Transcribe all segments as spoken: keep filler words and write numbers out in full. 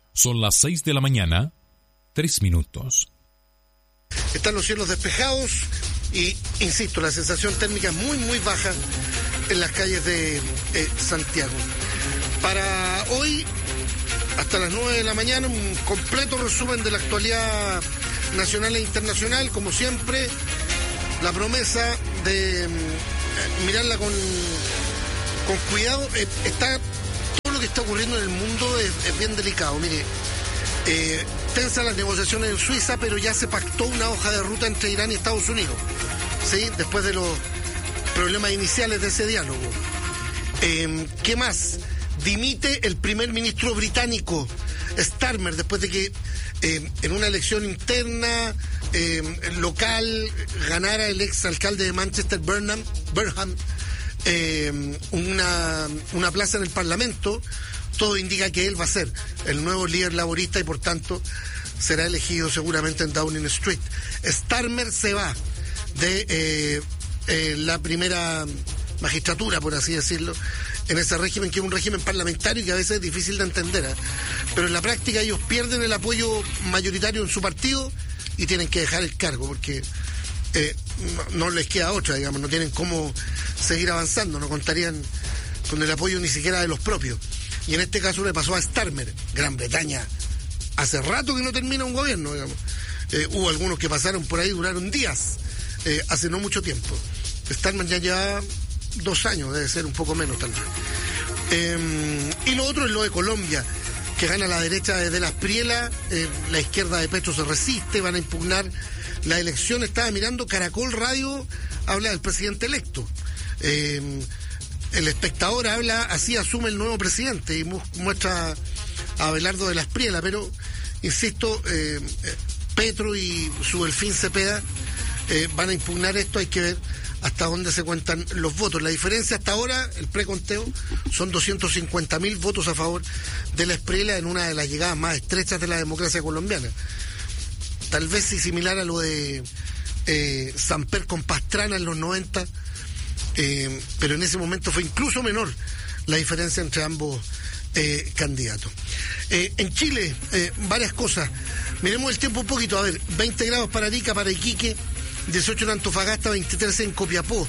Son las seis de la mañana, tres minutos. Están los cielos despejados y, insisto, la sensación térmica es muy, muy baja en las calles de eh, Santiago. Para hoy, hasta las nueve de la mañana, un completo resumen de la actualidad nacional e internacional, como siempre, la promesa de eh, mirarla con, con cuidado. Eh, está, todo lo que está ocurriendo en el mundo es, es bien delicado. Mire, eh, tensa las negociaciones en Suiza, pero ya se pactó una hoja de ruta entre Irán y Estados Unidos, ¿sí? Después de los problemas iniciales de ese diálogo. Eh, ¿Qué más? Dimite el primer ministro británico, Starmer, después de que eh, en una elección interna eh, local ganara el ex alcalde de Manchester, Burnham, Burnham eh, una, una plaza en el Parlamento. Todo indica que él va a ser el nuevo líder laborista y por tanto será elegido seguramente en Downing Street. Starmer se va de eh, eh, la primera magistratura, por así decirlo, en ese régimen, que es un régimen parlamentario y que a veces es difícil de entender, ¿eh? Pero en la práctica ellos pierden el apoyo mayoritario en su partido y tienen que dejar el cargo porque eh, no, no les queda otra, digamos, no tienen cómo seguir avanzando, no contarían con el apoyo ni siquiera de los propios. Y en este caso le pasó a Starmer. Gran Bretaña hace rato que no termina un gobierno, digamos. Eh, hubo algunos que pasaron por ahí, duraron días, eh, hace no mucho tiempo. Starmer ya lleva dos años, debe ser un poco menos tal vez. Eh, y lo otro es lo de Colombia, que gana la derecha desde Las Prielas, eh, la izquierda de Petro se resiste, van a impugnar la elección. Estaba mirando Caracol Radio, habla del presidente electo. Eh, el Espectador habla, así asume el nuevo presidente y mu- muestra a Abelardo de Las Prielas, pero, insisto, eh, Petro y su Delfín Cepeda eh, van a impugnar esto, hay que ver hasta dónde se cuentan los votos. La diferencia hasta ahora, el preconteo, son doscientos cincuenta mil votos a favor de la Espriela en una de las llegadas más estrechas de la democracia colombiana. Tal vez sí similar a lo de eh, Samper con Pastrana en los noventa, eh, pero en ese momento fue incluso menor la diferencia entre ambos eh, candidatos. Eh, en Chile, eh, varias cosas. Miremos el tiempo un poquito. A ver, veinte grados para Arica, para Iquique, dieciocho en Antofagasta, veintitrés en Copiapó,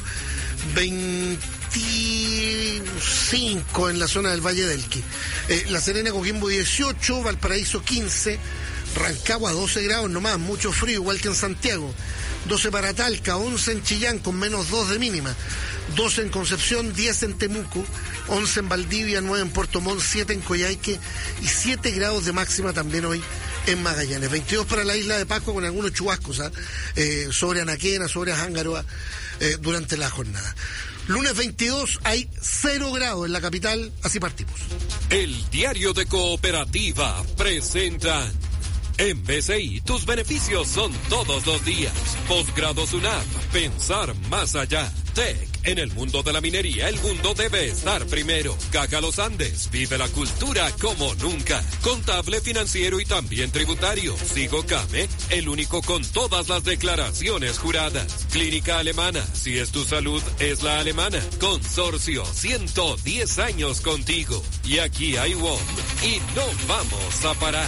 veinticinco en la zona del Valle del Elqui. Eh, La Serena, Coquimbo dieciocho, Valparaíso quince, Rancagua doce grados nomás, mucho frío, igual que en Santiago. doce para Talca, once en Chillán con menos dos de mínima, doce en Concepción, diez en Temuco, once en Valdivia, nueve en Puerto Montt, siete en Coyhaique y siete grados de máxima también hoy en Magallanes. veintidós para la isla de Pascua con algunos chubascos, ¿eh? Eh, sobre Anaquena, sobre Ajángaroa eh, durante la jornada. Lunes veintidós hay cero grados en la capital, así partimos. El Diario de Cooperativa presenta en B C I, tus beneficios son todos los días. Posgrado SUNAP, pensar más allá. T E C, en el mundo de la minería, el mundo debe estar primero. Caja Los Andes, vive la cultura como nunca. Contable, financiero y también tributario. Sigo Came, el único con todas las declaraciones juradas. Clínica Alemana, si es tu salud, es la alemana. Consorcio, ciento diez años contigo. Y aquí hay W O M y no vamos a parar.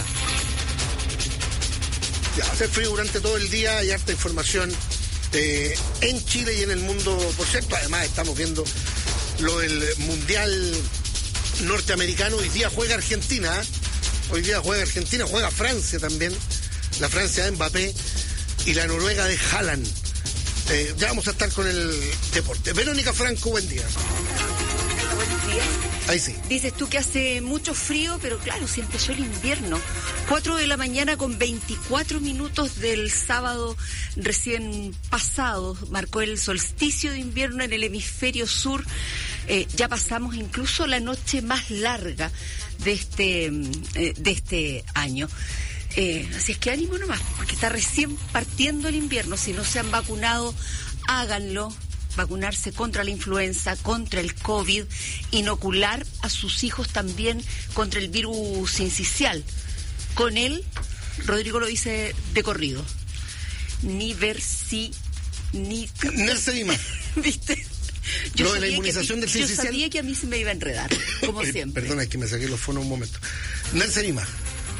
Ya, hace frío durante todo el día, hay harta información eh, en Chile y en el mundo, por cierto. Además estamos viendo lo del Mundial norteamericano. Hoy día juega Argentina, ¿eh? Hoy día juega Argentina, juega Francia también, la Francia de Mbappé y la Noruega de Haaland. Eh, ya vamos a estar con el deporte. Verónica Franco, buen día. Buenos días. Ahí sí. Dices tú que hace mucho frío, pero claro, si empezó el invierno. cuatro de la mañana con veinticuatro minutos del sábado recién pasado. Marcó el solsticio de invierno en el hemisferio sur. Eh, ya pasamos incluso la noche más larga de este, eh, de este año. Eh, así es que ánimo nomás, porque está recién partiendo el invierno. Si no se han vacunado, háganlo. Vacunarse contra la influenza, contra el COVID, inocular a sus hijos también contra el virus sincicial. Con él, Rodrigo lo dice de corrido. Ni ver si, ni... Nercedima. ¿Viste? Yo Lo de la sabía inmunización que, del yo sincicial. sabía que a mí se me iba a enredar, como Oye, siempre. Perdona, es que me saqué los fonos un momento. Nercedima.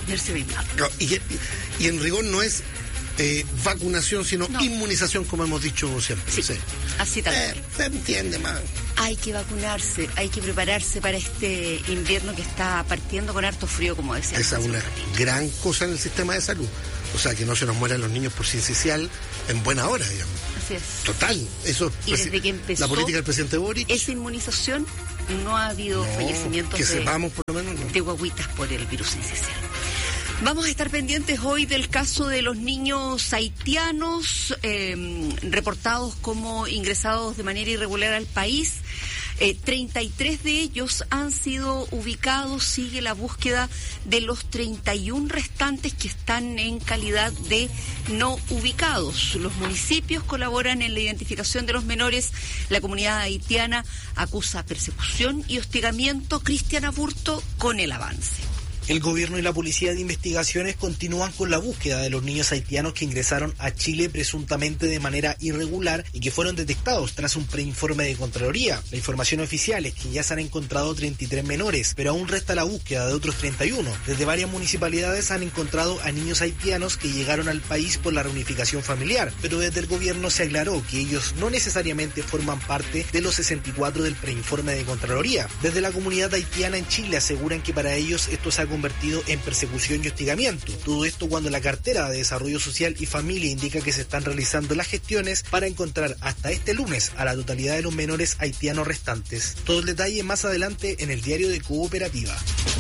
Nercio Bismarck. No, y, y en rigor no es eh, vacunación, sino no. inmunización, como hemos dicho siempre. Sí, sí. Así tal eh, se entiende más. Hay que vacunarse, hay que prepararse para este invierno que está partiendo con harto frío, como decía. Esa es una gran cosa en el sistema de salud. O sea, que no se nos mueran los niños por sincicial en buena hora, digamos. Así es. Total. Eso y desde que empezó la política del presidente Boric. Esa inmunización, no ha habido no, fallecimientos que de, sepamos por lo menos, no. de guaguitas por el virus sincicial. Vamos a estar pendientes hoy del caso de los niños haitianos eh, reportados como ingresados de manera irregular al país. Eh, treinta y tres de ellos han sido ubicados, sigue la búsqueda de los treinta y uno restantes que están en calidad de no ubicados. Los municipios colaboran en la identificación de los menores. La comunidad haitiana acusa persecución y hostigamiento. Cristian Aburto con el avance. El gobierno y la policía de investigaciones continúan con la búsqueda de los niños haitianos que ingresaron a Chile presuntamente de manera irregular y que fueron detectados tras un preinforme de Contraloría. La información oficial es que ya se han encontrado treinta y tres menores, pero aún resta la búsqueda de otros treinta y uno. Desde varias municipalidades han encontrado a niños haitianos que llegaron al país por la reunificación familiar, pero desde el gobierno se aclaró que ellos no necesariamente forman parte de los sesenta y cuatro del preinforme de Contraloría. Desde la comunidad haitiana en Chile aseguran que para ellos esto se ha convertido en persecución y hostigamiento. Todo esto cuando la cartera de Desarrollo Social y Familia indica que se están realizando las gestiones para encontrar hasta este lunes a la totalidad de los menores haitianos restantes. Todo el detalle más adelante en el diario de Cooperativa.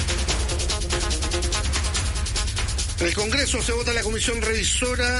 En el Congreso se vota la comisión revisora...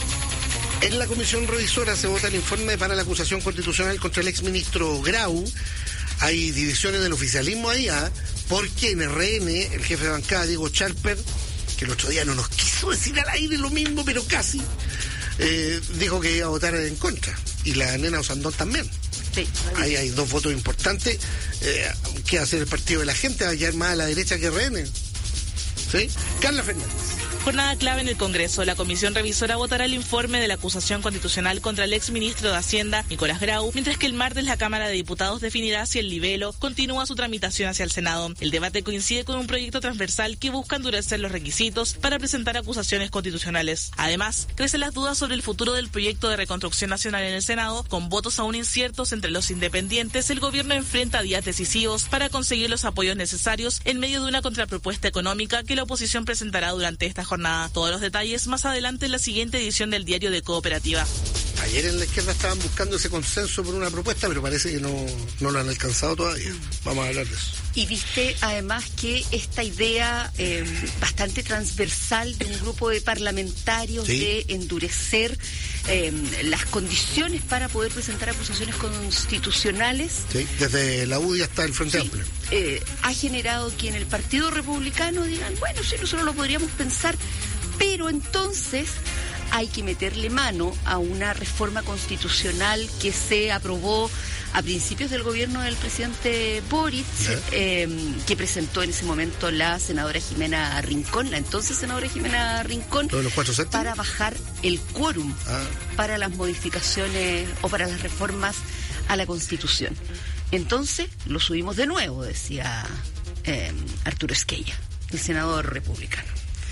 No. En la comisión revisora se vota el informe para la acusación constitucional contra el exministro Grau. Hay divisiones del oficialismo ahí, ¿eh? Porque en R N, el jefe de bancada, Diego Charper, que el otro día no nos quiso decir al aire lo mismo, pero casi, eh, dijo que iba a votar en contra. Y la nena Osandón también. Sí. Ahí hay dos votos importantes. Eh, ¿Qué hacer el partido de la gente? Va a quedar más a la derecha que R N. ¿Sí? Carla Fernández. Jornada clave en el Congreso. La comisión revisora votará el informe de la acusación constitucional contra el exministro de Hacienda, Nicolás Grau, mientras que el martes la Cámara de Diputados definirá si el libelo continúa su tramitación hacia el Senado. El debate coincide con un proyecto transversal que busca endurecer los requisitos para presentar acusaciones constitucionales. Además, crecen las dudas sobre el futuro del proyecto de reconstrucción nacional en el Senado. Con votos aún inciertos entre los independientes, el gobierno enfrenta días decisivos para conseguir los apoyos necesarios en medio de una contrapropuesta económica que la oposición presentará durante esta jornada. Todos los detalles más adelante en la siguiente edición del diario de Cooperativa. Ayer en la izquierda estaban buscando ese consenso por una propuesta, pero parece que no, no lo han alcanzado todavía. Vamos a hablar de eso. Y viste además que esta idea eh, bastante transversal de un grupo de parlamentarios, ¿sí?, de endurecer eh, las condiciones para poder presentar acusaciones constitucionales. Sí, desde la U D I hasta el Frente sí, Amplio. Eh, ha generado que en el Partido Republicano digan, bueno, sí, nosotros lo podríamos pensar, pero entonces hay que meterle mano a una reforma constitucional que se aprobó a principios del gobierno del presidente Boric, eh, que presentó en ese momento la senadora Jimena Rincón, la entonces senadora Jimena Rincón, ¿Lo de los cuatro séptimos? Para bajar el quórum ah. para las modificaciones o para las reformas a la Constitución. Entonces lo subimos de nuevo, decía eh, Arturo Esquella, el senador republicano.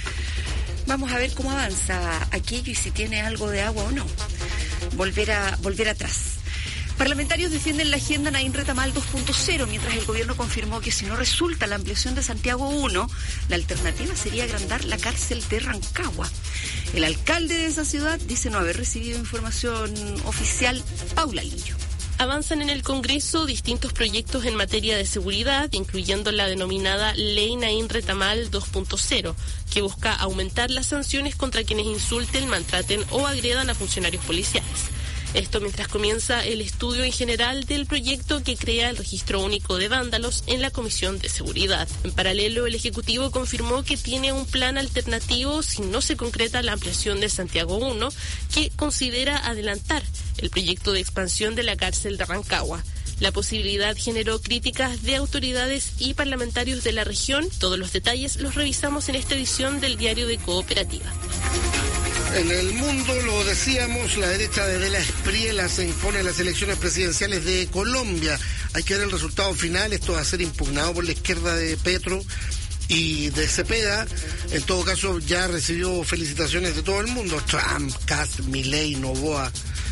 Vamos a ver cómo avanza aquello y si tiene algo de agua o no. Volver a volver atrás. Parlamentarios defienden la agenda Naín Retamal dos punto cero, mientras el gobierno confirmó que si no resulta la ampliación de Santiago uno, la alternativa sería agrandar la cárcel de Rancagua. El alcalde de esa ciudad dice no haber recibido información oficial. Paula Lillo. Avanzan en el Congreso distintos proyectos en materia de seguridad, incluyendo la denominada Ley Naín Retamal dos punto cero, que busca aumentar las sanciones contra quienes insulten, maltraten o agredan a funcionarios policiales. Esto mientras comienza el estudio en general del proyecto que crea el registro único de vándalos en la Comisión de Seguridad. En paralelo, el Ejecutivo confirmó que tiene un plan alternativo si no se concreta la ampliación de Santiago uno, que considera adelantar el proyecto de expansión de la cárcel de Rancagua. La posibilidad generó críticas de autoridades y parlamentarios de la región. Todos los detalles los revisamos en esta edición del diario de Cooperativa. En el mundo, lo decíamos, la derecha de Vela Espriella se impone en las elecciones presidenciales de Colombia. Hay que ver el resultado final. Esto va a ser impugnado por la izquierda de Petro Y de Cepeda, en todo caso, ya recibió felicitaciones de todo el mundo. Trump, Kast, Milei, Noboa.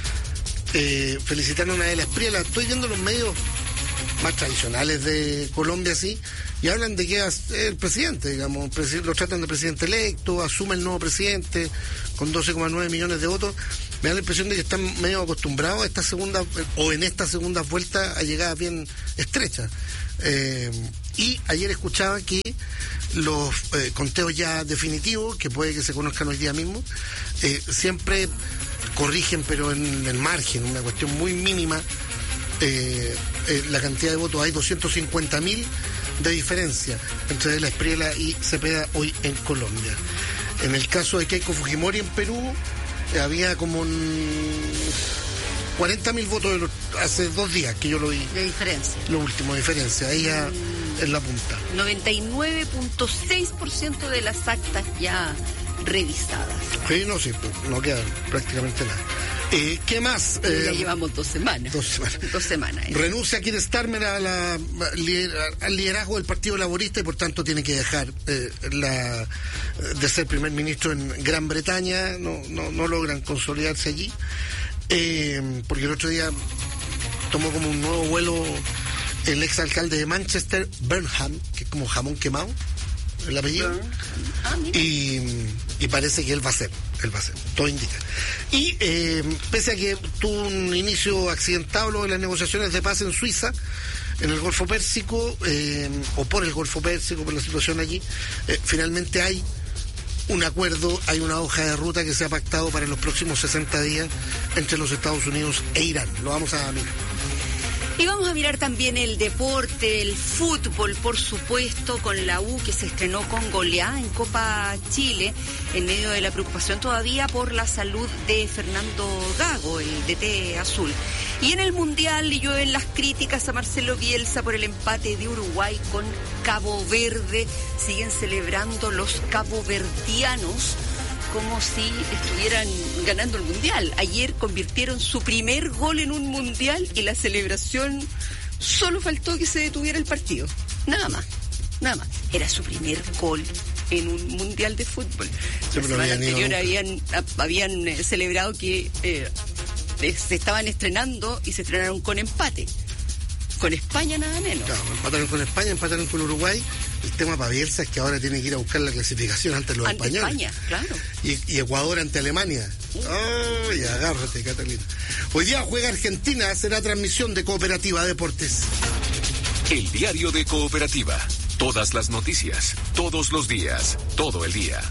Eh, felicitaron a él, Espriella. Estoy viendo los medios más tradicionales de Colombia, sí, y hablan de que es el presidente, digamos, lo tratan de presidente electo, asume el nuevo presidente con doce coma nueve millones de votos. Me da la impresión de que están medio acostumbrados a esta segunda, o en esta segunda vuelta, a llegadas bien estrechas. Eh, y ayer escuchaba que los eh, conteos ya definitivos, que puede que se conozcan hoy día mismo, eh, siempre corrigen, pero en el margen, una cuestión muy mínima, eh, eh, la cantidad de votos. Hay doscientos cincuenta mil de diferencia entre De la Espriella y Cepeda hoy en Colombia. En el caso de Keiko Fujimori en Perú, eh, había como un cuarenta mil votos de los, hace dos días que yo lo vi. De diferencia. Lo último, diferencia. Ella mm. en la punta. noventa y nueve punto seis por ciento de las actas ya revisadas. Sí, no, sí, no queda prácticamente nada. Eh, ¿Qué más? Eh, ya llevamos dos semanas. Dos semanas. Dos semanas. ¿eh? Renuncia Keir Starmer a la, al liderazgo del Partido Laborista y por tanto tiene que dejar eh, la, de ser primer ministro en Gran Bretaña. No, no, no logran consolidarse allí. Eh, porque el otro día tomó como un nuevo vuelo el exalcalde de Manchester, Burnham, que es como jamón quemado, el apellido. Ah, y, y parece que él va a ser, él va a ser, todo indica. Y eh, pese a que tuvo un inicio accidentado lo de las negociaciones de paz en Suiza, en el Golfo Pérsico, eh, o por el Golfo Pérsico, por la situación allí, eh, finalmente hay un acuerdo, hay una hoja de ruta que se ha pactado para los próximos sesenta días entre los Estados Unidos e Irán. Lo vamos a mirar. Y vamos a mirar también el deporte, el fútbol, por supuesto, con la U que se estrenó con goleada en Copa Chile, en medio de la preocupación todavía por la salud de Fernando Gago, el D T azul. Y en el Mundial llueven las críticas a Marcelo Bielsa por el empate de Uruguay con Cabo Verde. Siguen celebrando los caboverdianos como si estuvieran ganando el Mundial. Ayer convirtieron su primer gol en un Mundial y la celebración solo faltó que se detuviera el partido. Nada más, nada más. Era su primer gol en un Mundial de fútbol. La semana anterior habían, habían eh, celebrado que eh, eh, se estaban estrenando y se estrenaron con empate. Con España nada menos. Claro, empataron con España, empataron con Uruguay. El tema para Bielsa es que ahora tiene que ir a buscar la clasificación ante los ante españoles. España, claro. Y, y Ecuador ante Alemania. ¡Ay, agárrate, Catalina! Hoy día juega Argentina, será transmisión de Cooperativa Deportes. El diario de Cooperativa. Todas las noticias, todos los días, todo el día.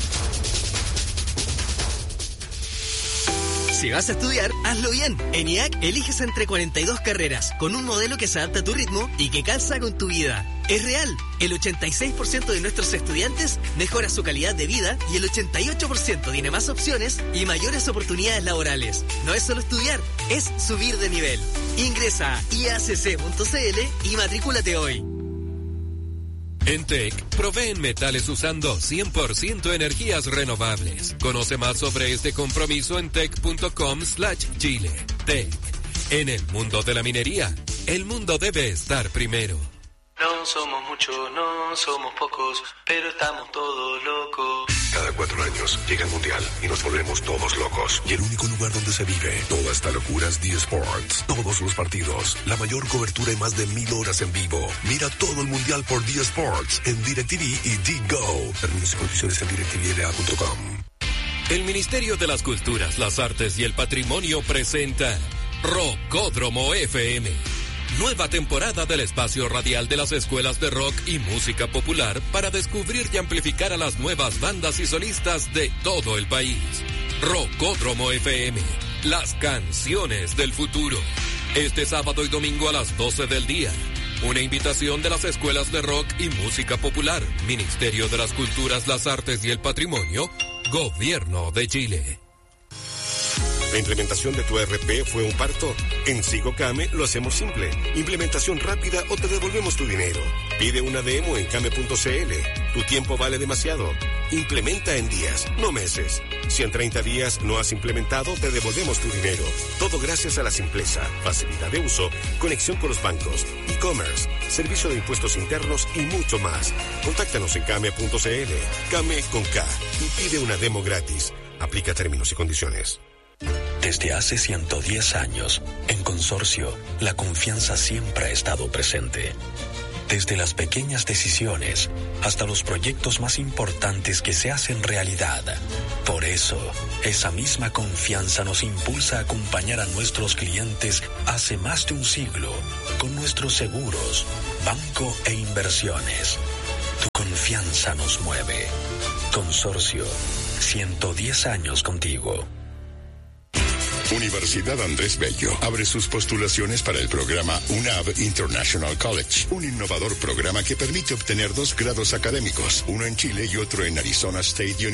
Si vas a estudiar, hazlo bien. En I A C eliges entre cuarenta y dos carreras, con un modelo que se adapta a tu ritmo y que calza con tu vida. Es real. El ochenta y seis por ciento de nuestros estudiantes mejora su calidad de vida y el ochenta y ocho por ciento tiene más opciones y mayores oportunidades laborales. No es solo estudiar, es subir de nivel. Ingresa a i a c c punto c l y matrículate hoy. En T E C proveen metales usando cien por ciento energías renovables. Conoce más sobre este compromiso en tec.com slash Chile. T E C. En el mundo de la minería, el mundo debe estar primero. No somos muchos, no somos pocos, pero estamos todos locos. Cada cuatro años llega el Mundial y nos volvemos todos locos. Y el único lugar donde se vive toda esta locura es D Sports. Todos los partidos, la mayor cobertura y más de mil horas en vivo. Mira todo el Mundial por D Sports en DirecTV y D-Go. Términos y condiciones en direct t v l a punto com. El Ministerio de las Culturas, las Artes y el Patrimonio presenta Rockódromo F M. Nueva temporada del espacio radial de las escuelas de rock y música popular para descubrir y amplificar a las nuevas bandas y solistas de todo el país. Rockódromo F M, las canciones del futuro. Este sábado y domingo a las doce del día. Una invitación de las escuelas de rock y música popular, Ministerio de las Culturas, las Artes y el Patrimonio, Gobierno de Chile. ¿La implementación de tu E R P fue un parto? En Sigocame lo hacemos simple. Implementación rápida o te devolvemos tu dinero. Pide una demo en came punto c l. Tu tiempo vale demasiado. Implementa en días, no meses. Si en treinta días no has implementado, te devolvemos tu dinero. Todo gracias a la simpleza, facilidad de uso, conexión con los bancos, e-commerce, servicio de impuestos internos y mucho más. Contáctanos en came punto c l. Came con K y pide una demo gratis. Aplica términos y condiciones. Desde hace ciento diez años, en Consorcio, la confianza siempre ha estado presente. Desde las pequeñas decisiones hasta los proyectos más importantes que se hacen realidad. Por eso, esa misma confianza nos impulsa a acompañar a nuestros clientes hace más de un siglo con nuestros seguros, banco e inversiones. Tu confianza nos mueve. Consorcio, ciento diez años contigo. Universidad Andrés Bello abre sus postulaciones para el programa U N A V International College, un innovador programa que permite obtener dos grados académicos, uno en Chile y otro en Arizona State University.